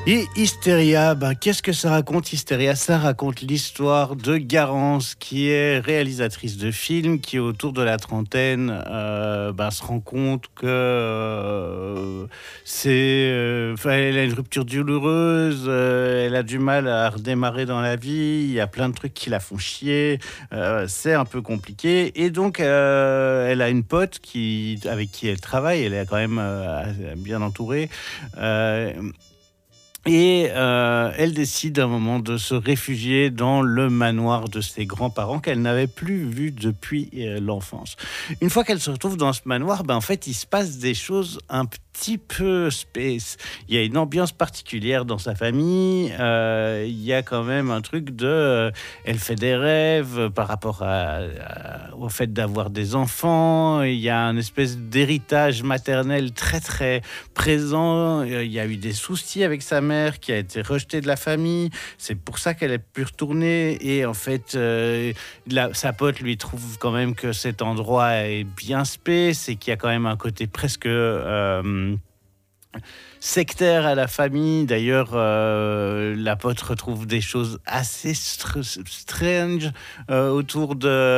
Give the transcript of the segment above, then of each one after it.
Et Hystéria, qu'est-ce que ça raconte Hystéria? Ça raconte l'histoire de Garance, qui est réalisatrice de films, qui autour de la trentaine se rend compte que elle a une rupture douloureuse, elle a du mal à redémarrer dans la vie, il y a plein de trucs qui la font chier, c'est un peu compliqué. Et donc, elle a une pote avec qui elle travaille, elle est quand même bien entourée. Et elle décide à un moment de se réfugier dans le manoir de ses grands-parents qu'elle n'avait plus vu depuis l'enfance. Une fois qu'elle se retrouve dans ce manoir, en fait, il se passe des choses un petit peu space. Il y a une ambiance particulière dans sa famille. Il y a quand même un truc elle fait des rêves par rapport au fait d'avoir des enfants. Il y a une espèce d'héritage maternel très très présent. Il y a eu des soucis avec sa mère qui a été rejetée de la famille. C'est pour ça qu'elle a pu retourner. Et en fait, sa pote lui trouve quand même que cet endroit est bien space et qu'il y a quand même un côté presque sectaire à la famille. D'ailleurs, la pote retrouve des choses assez strange autour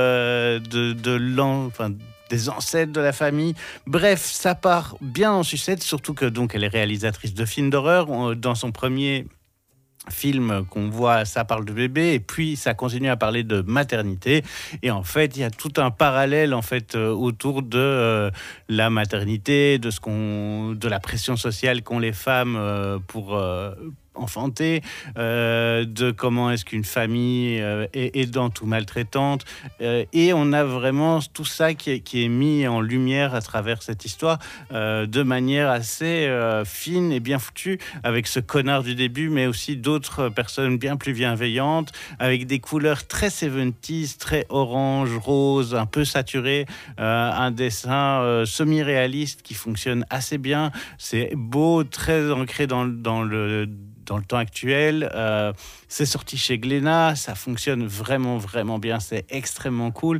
des ancêtres de la famille. Bref, ça part bien en sucette, surtout que donc elle est réalisatrice de films d'horreur. Dans son premier film qu'on voit, ça parle de bébé, et puis ça continue à parler de maternité. Et en fait, il y a tout un parallèle autour de la maternité, de la pression sociale qu'ont les femmes pour enfanter, de comment est-ce qu'une famille est aidante ou maltraitante, et on a vraiment tout ça qui est mis en lumière à travers cette histoire de manière assez fine et bien foutue, avec ce connard du début, mais aussi d'autres personnes bien plus bienveillantes, avec des couleurs très 70s, très orange, rose, un peu saturé, un dessin semi-réaliste qui fonctionne assez bien. C'est beau, très ancré dans le temps actuel. C'est sorti chez Glénat, ça fonctionne vraiment, vraiment bien, c'est extrêmement cool.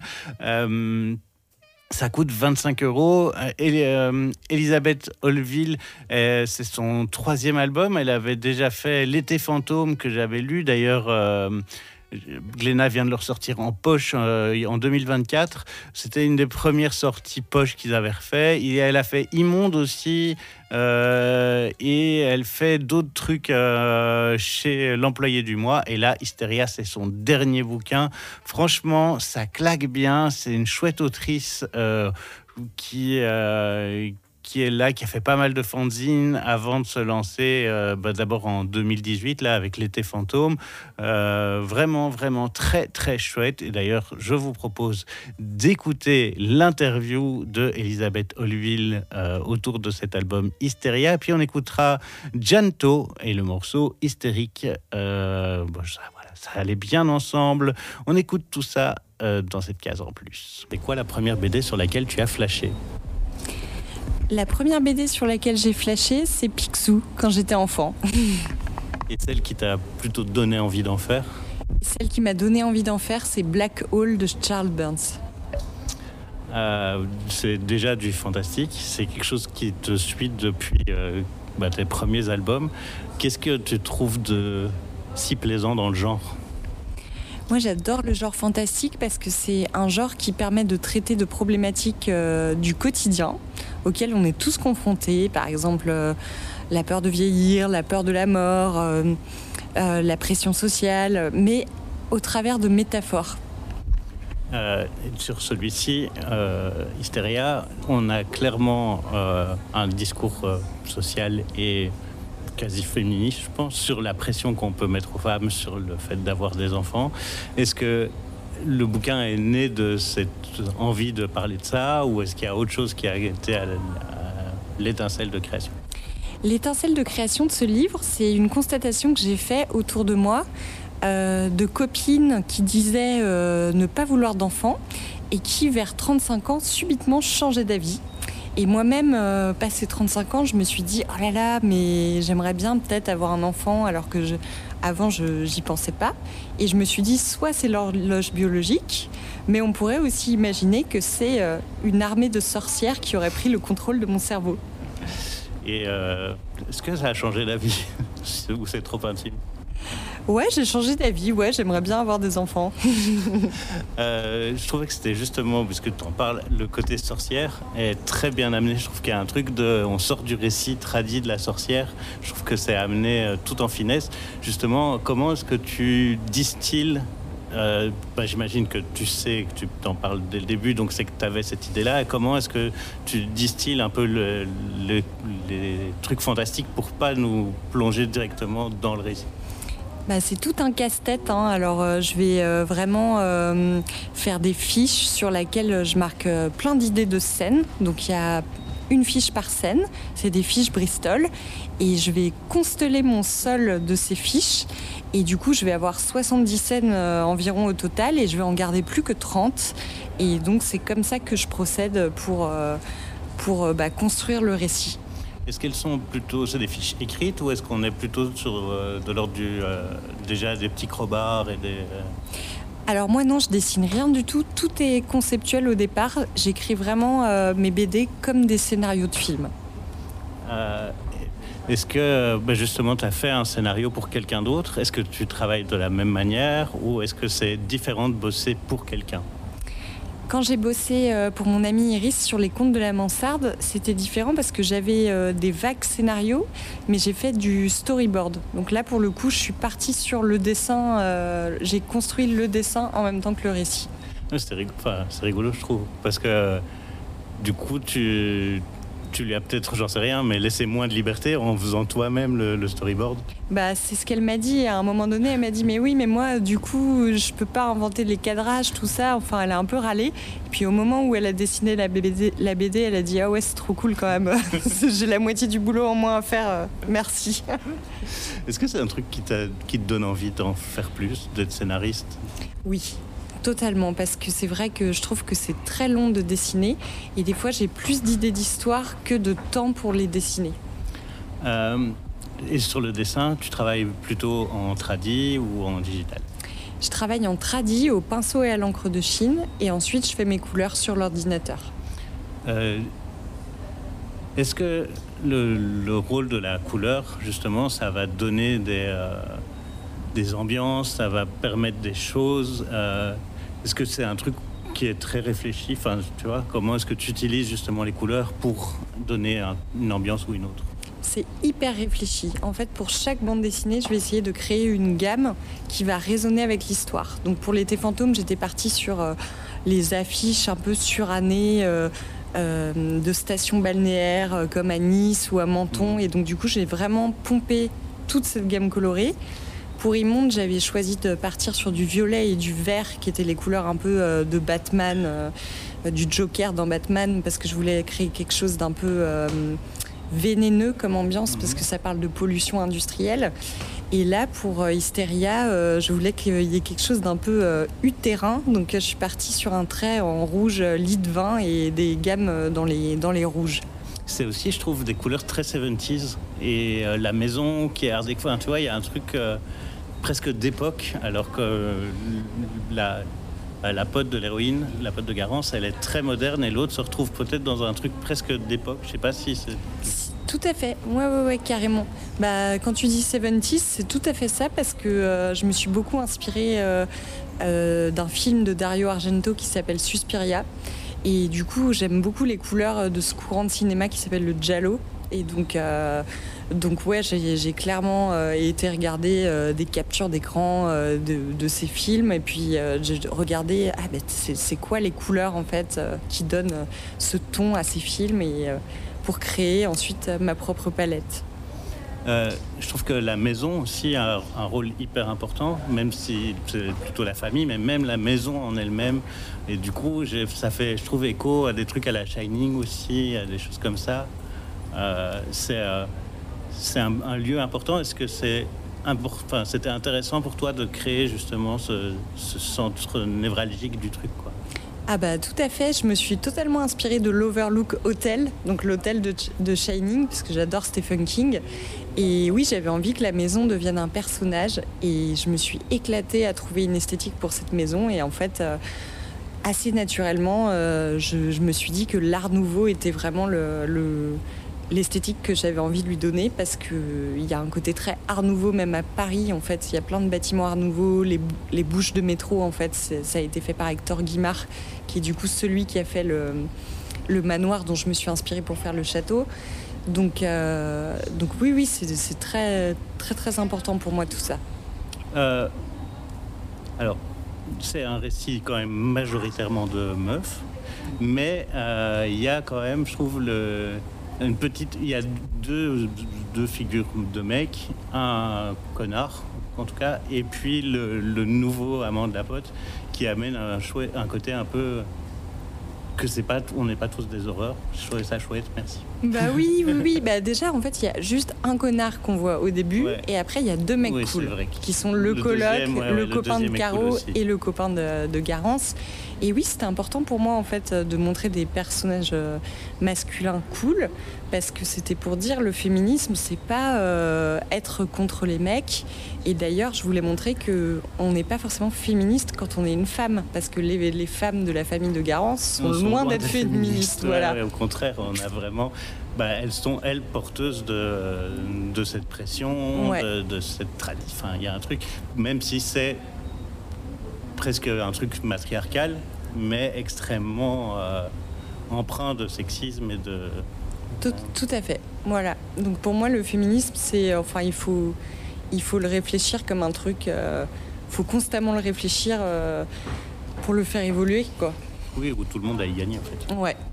Ça coûte 25 €. Elisabeth Olville, c'est son 3e album. Elle avait déjà fait L'été fantôme, que j'avais lu. D'ailleurs, Glénat vient de le ressortir en poche en 2024. C'était une des premières sorties poche qu'ils avaient refait. Et elle a fait Immonde aussi. Et elle fait d'autres trucs chez l'employé du mois. Et là, Hystéria, c'est son dernier bouquin. Franchement, ça claque bien. C'est une chouette autrice qui est là, qui a fait pas mal de fanzines avant de se lancer, d'abord en 2018, là, avec L'été fantôme. Vraiment, vraiment très, très chouette. Et d'ailleurs, je vous propose d'écouter l'interview de Elisabeth Olville autour de cet album Hystéria. Puis on écoutera Janto et le morceau Hystérique. Ça allait bien ensemble. On écoute tout ça dans cette case en plus. C'est quoi la première BD sur laquelle tu as flashé ? La première BD sur laquelle j'ai flashé, c'est Picsou, quand j'étais enfant. Et celle qui t'a plutôt donné envie d'en faire ? Celle qui m'a donné envie d'en faire, c'est Black Hole de Charles Burns. C'est déjà du fantastique, c'est quelque chose qui te suit depuis tes premiers albums. Qu'est-ce que tu trouves de si plaisant dans le genre ? Moi, j'adore le genre fantastique parce que c'est un genre qui permet de traiter de problématiques du quotidien auxquelles on est tous confrontés. Par exemple, la peur de vieillir, la peur de la mort, la pression sociale, mais au travers de métaphores. Sur celui-ci, Hystéria, on a clairement un discours social et quasi féministe, je pense, sur la pression qu'on peut mettre aux femmes, sur le fait d'avoir des enfants. Est-ce que le bouquin est né de cette envie de parler de ça, ou est-ce qu'il y a autre chose qui a été à l'étincelle de création ? L'étincelle de création de ce livre, c'est une constatation que j'ai faite autour de moi, de copines qui disaient ne pas vouloir d'enfants et qui, vers 35 ans, subitement changeaient d'avis. Et moi-même, passé 35 ans, je me suis dit « Oh là là, mais j'aimerais bien peut-être avoir un enfant » alors que avant, j'y pensais pas. Et je me suis dit, soit c'est l'horloge biologique, mais on pourrait aussi imaginer que c'est une armée de sorcières qui aurait pris le contrôle de mon cerveau. Et est-ce que ça a changé la vie ? ou c'est trop intime? Ouais, j'ai changé d'avis. Ouais, j'aimerais bien avoir des enfants. Je trouvais que c'était justement, puisque tu en parles, le côté sorcière est très bien amené. Je trouve qu'il y a un truc on sort du récit tradit de la sorcière. Je trouve que c'est amené tout en finesse. Justement, comment est-ce que tu distilles j'imagine que tu sais, que tu t'en parles dès le début, donc c'est que tu avais cette idée-là. Et comment est-ce que tu distilles un peu les trucs fantastiques pour pas nous plonger directement dans le récit? C'est tout un casse-tête, hein. Alors, je vais vraiment faire des fiches sur lesquelles je marque plein d'idées de scènes. Donc, il y a une fiche par scène, c'est des fiches Bristol. Et je vais consteller mon sol de ces fiches. Et du coup, je vais avoir 70 scènes environ au total et je vais en garder plus que 30. Et donc, c'est comme ça que je procède pour construire le récit. Est-ce qu'elles sont plutôt des fiches écrites ou est-ce qu'on est plutôt sur de l'ordre déjà des petits crobards et des... Alors moi non, je dessine rien du tout. Tout est conceptuel au départ. J'écris vraiment mes BD comme des scénarios de films. Est-ce que justement tu as fait un scénario pour quelqu'un d'autre? Est-ce que tu travailles de la même manière ou est-ce que c'est différent de bosser pour quelqu'un? Quand j'ai bossé pour mon amie Iris sur les contes de la mansarde, c'était différent parce que j'avais des vagues scénarios, mais j'ai fait du storyboard. Donc là, pour le coup, je suis partie sur le dessin. J'ai construit le dessin en même temps que le récit. Ouais, c'est rigolo, je trouve, parce que du coup, tu lui as peut-être, j'en sais rien, mais laissé moins de liberté en faisant toi-même le storyboard. C'est ce qu'elle m'a dit. À un moment donné, elle m'a dit « Mais oui, mais moi, du coup, je peux pas inventer les cadrages, tout ça. » Enfin, elle a un peu râlé. Et puis au moment où elle a dessiné la BD, elle a dit « Ah ouais, c'est trop cool quand même. J'ai la moitié du boulot en moins à faire. Merci. » Est-ce que c'est un truc qui te donne envie d'en faire plus, d'être scénariste? Oui. Totalement, parce que c'est vrai que je trouve que c'est très long de dessiner et des fois j'ai plus d'idées d'histoire que de temps pour les dessiner. Et sur le dessin, tu travailles plutôt en tradi ou en digital? Je travaille en tradi au pinceau et à l'encre de Chine et ensuite je fais mes couleurs sur l'ordinateur. Est-ce que le rôle de la couleur, justement, ça va donner des ambiances, ça va permettre des choses est-ce que c'est un truc qui est très réfléchi? Enfin, tu vois, comment est-ce que tu utilises justement les couleurs pour donner une ambiance ou une autre? C'est hyper réfléchi. En fait, pour chaque bande dessinée, je vais essayer de créer une gamme qui va résonner avec l'histoire. Donc pour l'été fantôme, j'étais partie sur les affiches un peu surannées de stations balnéaires comme à Nice ou à Menton. Et donc du coup, j'ai vraiment pompé toute cette gamme colorée. Pour Immonde, j'avais choisi de partir sur du violet et du vert, qui étaient les couleurs un peu de Batman, du Joker dans Batman, parce que je voulais créer quelque chose d'un peu vénéneux comme ambiance, parce que ça parle de pollution industrielle. Et là, pour Hystéria, je voulais qu'il y ait quelque chose d'un peu utérin, donc je suis partie sur un trait en rouge lit de vin et des gammes dans les rouges. C'est aussi, je trouve, des couleurs très 70s. Et la maison qui est art déco, tu vois, il y a un truc presque d'époque, alors que la pote de l'héroïne, la pote de Garance, elle est très moderne et l'autre se retrouve peut-être dans un truc presque d'époque. Je sais pas si c'est... Tout à fait, ouais, carrément. Quand tu dis 70s, c'est tout à fait ça, parce que je me suis beaucoup inspirée d'un film de Dario Argento qui s'appelle Suspiria. Et du coup, j'aime beaucoup les couleurs de ce courant de cinéma qui s'appelle le giallo. Et donc ouais, j'ai clairement été regarder des captures d'écran de ces films. Et puis j'ai regardé, c'est quoi les couleurs en fait qui donnent ce ton à ces films, et pour créer ensuite ma propre palette. Je trouve que la maison aussi a un rôle hyper important, même si c'est plutôt la famille, mais même la maison en elle-même. Et du coup, ça fait, je trouve, écho à des trucs à la Shining aussi, à des choses comme ça. C'est un lieu important. Est-ce que c'était intéressant pour toi de créer justement ce centre névralgique du truc, quoi? Tout à fait, je me suis totalement inspirée de l'Overlook Hotel, donc l'hôtel de Shining, parce que j'adore Stephen King. Et oui, j'avais envie que la maison devienne un personnage, et je me suis éclatée à trouver une esthétique pour cette maison. Et en fait, assez naturellement, je me suis dit que l'art nouveau était vraiment l'esthétique que j'avais envie de lui donner, parce qu'il y a un côté très art nouveau, même à Paris en fait, il y a plein de bâtiments art nouveau, les bouches de métro en fait, ça a été fait par Hector Guimard, qui est du coup celui qui a fait le manoir dont je me suis inspirée pour faire le château. Donc oui, c'est très, très, très important pour moi tout ça. Alors, c'est un récit quand même majoritairement de meufs, mais il y a quand même, je trouve, il y a deux figures de mecs, un connard en tout cas, et puis le nouveau amant de la pote qui amène un côté un peu que on n'est pas tous des horreurs. Je trouvais ça chouette, merci. Bah oui. Bah déjà, en fait, il y a juste un connard qu'on voit au début, et après, il y a deux mecs cool, qui sont le coloc, le copain de Caro cool et le copain de Garance. Et oui, c'était important pour moi, en fait, de montrer des personnages masculins cool, parce que c'était pour dire le féminisme, c'est pas être contre les mecs. Et d'ailleurs, je voulais montrer qu'on n'est pas forcément féministe quand on est une femme, parce que les femmes de la famille de Garance sont loin d'être féministes. Voilà. Ouais, au contraire, on a vraiment... elles sont, porteuses de cette pression, de cette tradition. Enfin, il y a un truc, même si c'est presque un truc matriarcal, mais extrêmement empreint de sexisme et de... Tout à fait, voilà. Donc pour moi, le féminisme, c'est... Enfin, il faut le réfléchir comme un truc... faut constamment le réfléchir pour le faire évoluer, quoi. Oui, où tout le monde a y gagné, en fait. Ouais.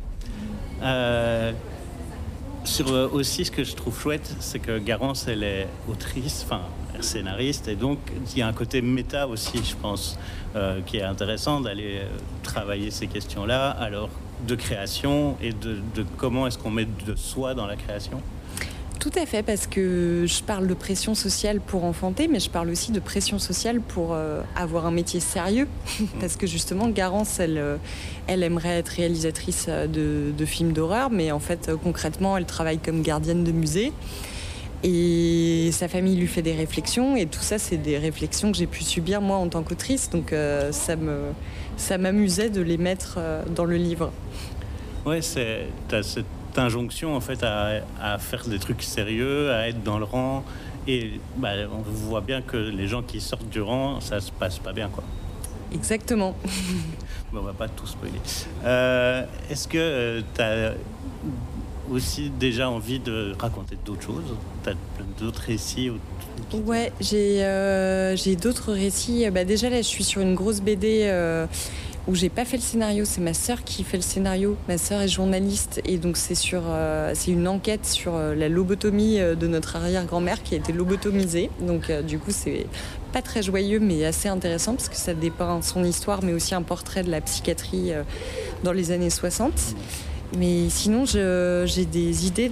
Aussi, ce que je trouve chouette, c'est que Garance, elle est autrice, scénariste, et donc il y a un côté méta aussi, je pense, qui est intéressant d'aller travailler ces questions-là, alors de création et de comment est-ce qu'on met de soi dans la création. Tout à fait, parce que je parle de pression sociale pour enfanter, mais je parle aussi de pression sociale pour avoir un métier sérieux. Parce que justement, Garance, elle aimerait être réalisatrice de films d'horreur, mais en fait, concrètement, elle travaille comme gardienne de musée. Et sa famille lui fait des réflexions, et tout ça, c'est des réflexions que j'ai pu subir moi en tant qu'autrice. Donc ça m'amusait de les mettre dans le livre. Ouais, t'as cette injonction en fait à faire des trucs sérieux, à être dans le rang, et on voit bien que les gens qui sortent du rang, ça se passe pas bien, quoi. Exactement. Mais on va pas tout spoiler. Est-ce que t'as aussi déjà envie de raconter d'autres choses? T'as d'autres récits? Ouais, j'ai d'autres récits. Déjà là, je suis sur une grosse BD où j'ai pas fait le scénario, c'est ma sœur qui fait le scénario. Ma sœur est journaliste, et donc c'est une enquête sur la lobotomie de notre arrière-grand-mère qui a été lobotomisée. Donc du coup, c'est pas très joyeux, mais assez intéressant parce que ça dépeint son histoire, mais aussi un portrait de la psychiatrie dans les années 60. Mais sinon, j'ai des idées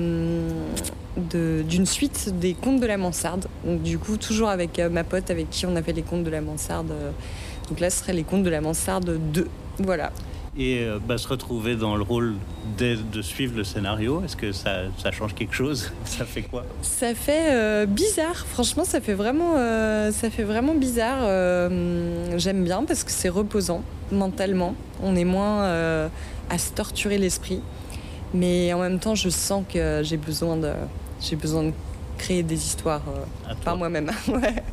d'une suite des Contes de la Mansarde. Donc du coup, toujours avec ma pote avec qui on a fait les Contes de la Mansarde. Donc là, ce serait les Contes de la Mansarde 2. Voilà. Et se retrouver dans le rôle de suivre le scénario, est-ce que ça change quelque chose? Ça fait quoi? Ça fait bizarre. Franchement, ça fait vraiment bizarre. J'aime bien parce que c'est reposant mentalement. On est moins à se torturer l'esprit. Mais en même temps, je sens que j'ai besoin de créer des histoires par moi-même. Ouais.